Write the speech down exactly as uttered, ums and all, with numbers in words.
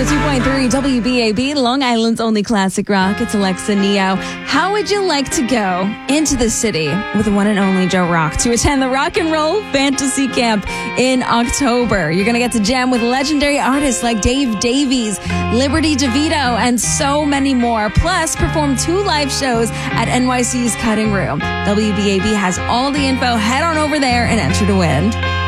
one oh two point three W B A B, Long Island's only classic rock. It's Alexa Neo. How would you like to go into the city with the one and only Joe Rock to attend the Rock and Roll Fantasy Camp in October? You're going to get to jam with legendary artists like Dave Davies, Liberty DeVito, and so many more. Plus, perform two live shows at N Y C's Cutting Room. W B A B has all the info. Head on over there and enter to win.